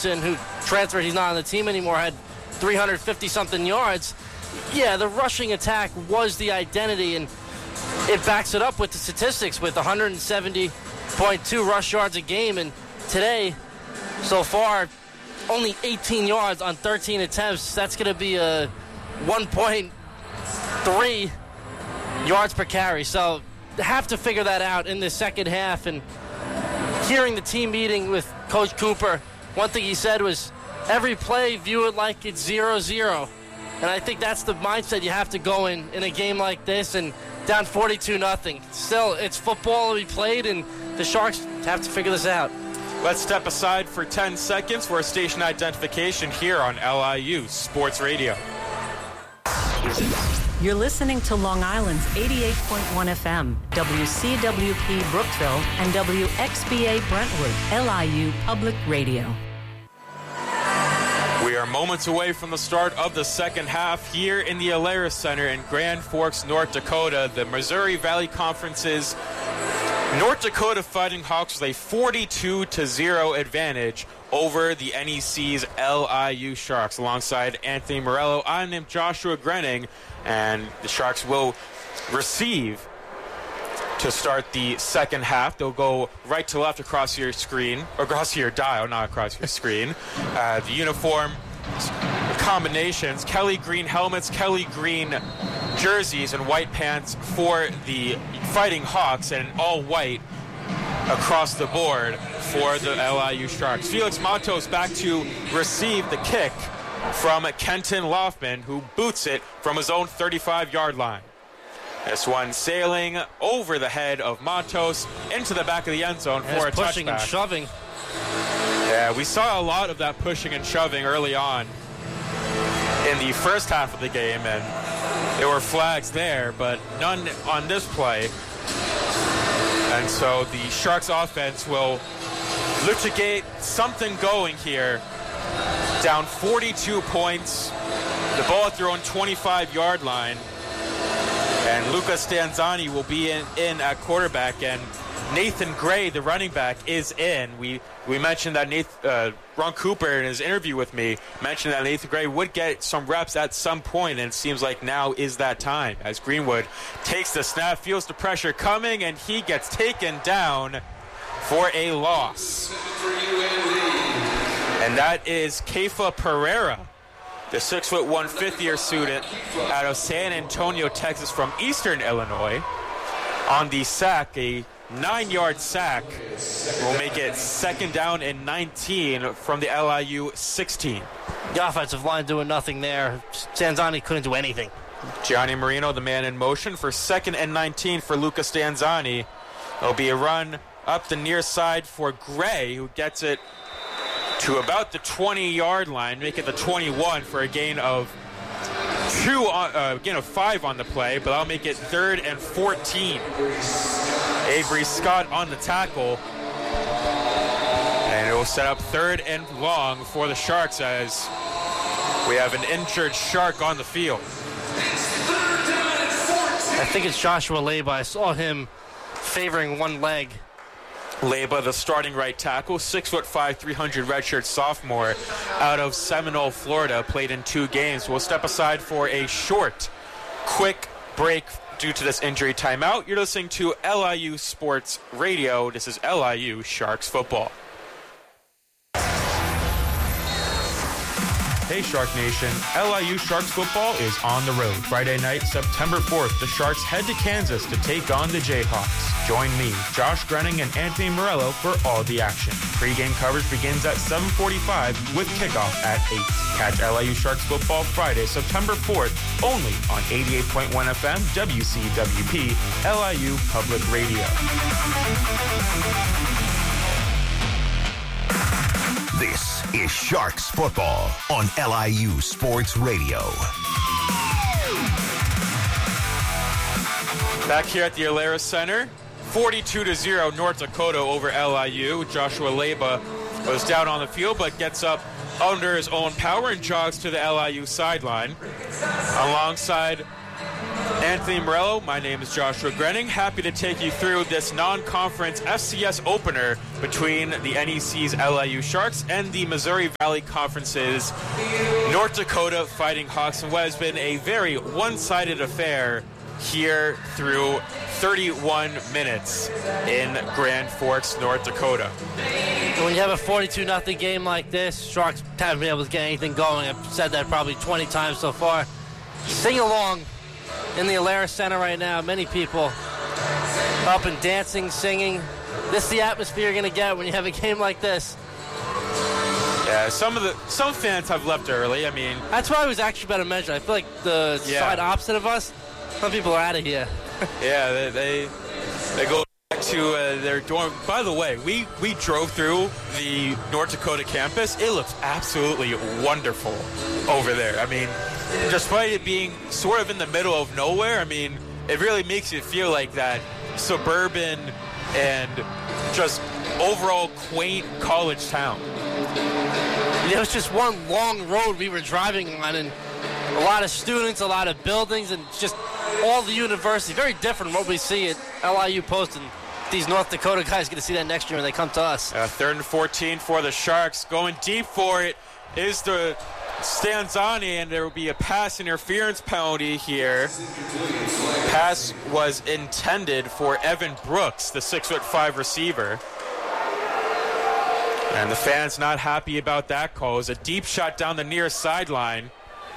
Richardson, who transferred, he's not on the team anymore, had 350-something yards. Yeah, the rushing attack was the identity, and it backs it up with the statistics with 170.2 rush yards a game. And today, so far, only 18 yards on 13 attempts. That's going to be a 1.3 yards per carry. So have to figure that out in the second half. And hearing the team meeting with Coach Cooper, one thing he said was, every play, view it like it's 0-0. And I think that's the mindset you have to go in a game like this, and down 42-0. Still, it's football to be played, and the Sharks have to figure this out. Let's step aside for 10 seconds for a station identification here on LIU Sports Radio. You're listening to Long Island's 88.1 FM, WCWP Brookville, and WXBA Brentwood, LIU Public Radio. We are moments away from the start of the second half here in the Alerus Center in Grand Forks, North Dakota. The Missouri Valley Conference's North Dakota Fighting Hawks with a 42-0 advantage over the NEC's LIU Sharks. Alongside Anthony Morello, I'm named Joshua Grenning, and the Sharks will receive to start the second half. They'll go right to left across your screen, or across your dial, not across your screen. The uniform combinations: Kelly green helmets, Kelly green jerseys, and white pants for the Fighting Hawks, and all white across the board for the LIU Sharks. Felix Matos back to receive the kick from Kenton Loffman, who boots it from his own 35-yard line. This one sailing over the head of Matos into the back of the end zone for a touchback. Pushing and shoving. Yeah, we saw a lot of that pushing and shoving early on in the first half of the game, and there were flags there, but none on this play. And so the Sharks offense will look to get something going here. Down 42 points, the ball at their own 25-yard line. And Luca Stanzani will be in at quarterback, and Nathan Gray, the running back, is in. We mentioned that Ron Cooper, in his interview with me, mentioned that Nathan Gray would get some reps at some point, and it seems like now is that time, as Greenwood takes the snap, feels the pressure coming, and he gets taken down for a loss. And that is Kefa Pereira, the 6'1", fifth-year student out of San Antonio, Texas, from Eastern Illinois. On the sack, a 9-yard sack will make it second down and 19 from the LIU 16. The offensive line doing nothing there. Stanzani couldn't do anything. Gianni Marino, the man in motion, for second and 19 for Luca Stanzani. There'll be a run up the near side for Gray, who gets it to about the 20-yard line, make it the 21 for a gain of 5 on the play, but I'll make it 3rd and 14. Avery Scott on the tackle, and it will set up 3rd and long for the Sharks as we have an injured Shark on the field. I think it's Joshua Leba. I saw him favoring one leg. Leba, the starting right tackle, 6'5", 300 redshirt sophomore out of Seminole, Florida, played in 2 games. We'll step aside for a short, quick break due to this injury timeout. You're listening to LIU Sports Radio. This is LIU Sharks Football. Hey Shark Nation, LIU Sharks Football is on the road. Friday night, September 4th, the Sharks head to Kansas to take on the Jayhawks. Join me, Josh Grenning, and Anthony Morello for all the action. Pre-game coverage begins at 7:45 with kickoff at 8. Catch LIU Sharks Football Friday, September 4th, only on 88.1 FM, WCWP, LIU Public Radio. This is Sharks Football on LIU Sports Radio. Back here at the Alerus Center, 42-0 North Dakota over LIU. Joshua Leba was down on the field but gets up under his own power and jogs to the LIU sideline alongside Anthony Morello, my name is Joshua Grenning. Happy to take you through this non-conference FCS opener between the NEC's LIU Sharks and the Missouri Valley Conference's North Dakota Fighting Hawks, and what has been a very one-sided affair here through 31 minutes in Grand Forks, North Dakota. When you have a 42-0 game like this, Sharks haven't been able to get anything going. I've said that probably 20 times so far. Sing along in the Alerus Center right now. Many people up and dancing, singing. This is the atmosphere you're going to get when you have a game like this. Yeah, some fans have left early. I mean, that's why I was actually better measured. I feel like the side opposite of us, some people are out of here. Yeah, they go back to their dorm. By the way, we drove through the North Dakota campus. It looks absolutely wonderful over there. I mean, despite it being sort of in the middle of nowhere, I mean, it really makes you feel like that suburban and just overall quaint college town. It was just one long road we were driving on, and a lot of students, a lot of buildings, and just all the university. Very different from what we see at LIU Post, and these North Dakota guys get to see that next year when they come to us. 3rd and 14 for the Sharks. Going deep for it is the Stanzani, and there will be a pass interference penalty here. Pass was intended for Evan Brooks, the 6'5" receiver. And the fans not happy about that call. It was a deep shot down the near sideline.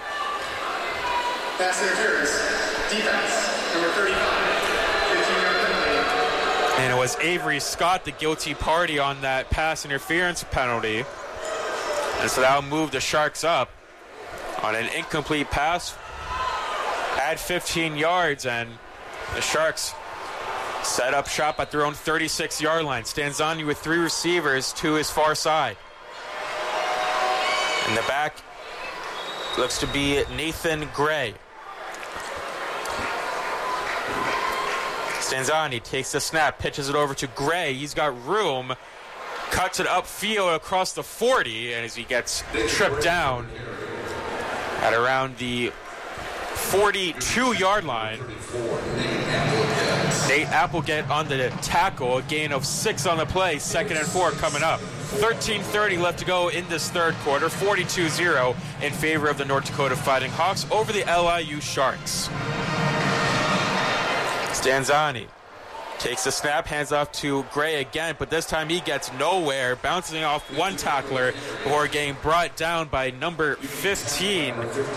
Pass interference. Defense, number 35. 15-yard penalty. And it was Avery Scott, the guilty party on that pass interference penalty. And so that'll move the Sharks up on an incomplete pass. Add 15 yards, and the Sharks set up shop at their own 36-yard line. Stanzani with 3 receivers to his far side. In the back looks to be Nathan Gray. Stanzani takes the snap, pitches it over to Gray. He's got room, cuts it upfield across the 40, and as he gets tripped down at around the 42-yard line. Nate Applegate on the tackle, a gain of 6 on the play, 2nd and 4 coming up. 13:30 left to go in this third quarter, 42-0 in favor of the North Dakota Fighting Hawks over the LIU Sharks. Stanzani takes the snap, hands off to Gray again, but this time he gets nowhere, bouncing off one tackler before getting brought down by number 15.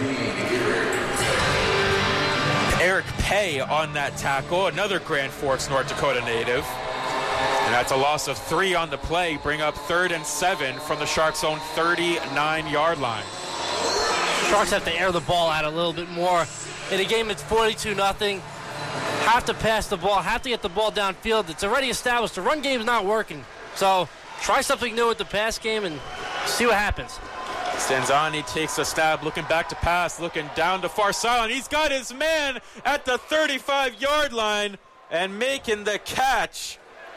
Eric Pay on that tackle, another Grand Forks, North Dakota native. And that's a loss of 3 on the play, bring up 3rd and 7 from the Sharks' own 39-yard line. Sharks have to air the ball out a little bit more. In a game that's 42-0, have to pass the ball, have to get the ball downfield. It's already established. The run game's not working. So try something new with the pass game and see what happens. Stanzani takes a stab, looking back to pass, looking down to far sideline. He's got his man at the 35-yard line and making the catch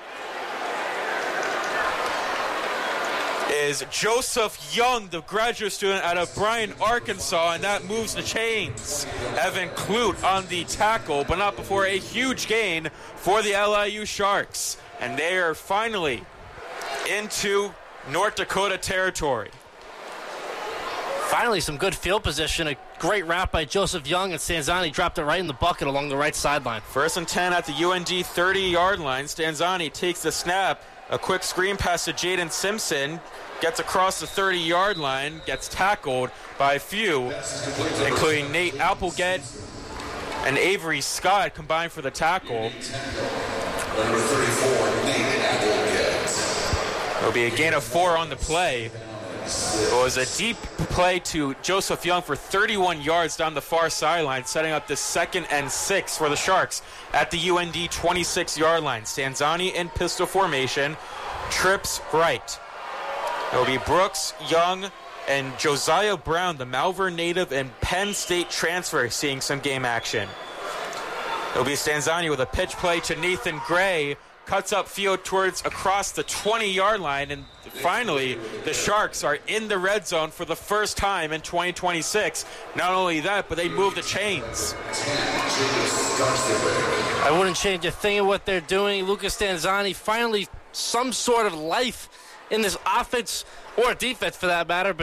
is Joseph Young, the graduate student out of Bryan, Arkansas, and that moves the chains. Evan Clute on the tackle, but not before a huge gain for the LIU Sharks. And they are finally into North Dakota territory. Finally, some good field position. A great route by Joseph Young, and Stanzani dropped it right in the bucket along the right sideline. 1st and 10 at the UND 30-yard line. Stanzani takes the snap. A quick screen pass to Jaden Simpson. Gets across the 30-yard line. Gets tackled by a few, including Nate Applegate and Avery Scott combined for the tackle. Number 34, Nate Applegate. It'll be a gain of 4 on the play. It was a deep play to Joseph Young for 31 yards down the far sideline, setting up the 2nd and 6 for the Sharks at the UND 26-yard line. Stanzani in pistol formation, trips right. It'll be Brooks, Young, and Josiah Brown, the Malvern native and Penn State transfer, seeing some game action. It'll be Stanzani with a pitch play to Nathan Gray, cuts up field towards across the 20-yard line, and finally the Sharks are in the red zone for the first time in 2026. Not only that, but they move the chains. I wouldn't change a thing of what they're doing. Lucas Stanzani finally some sort of life in this offense, or defense for that matter.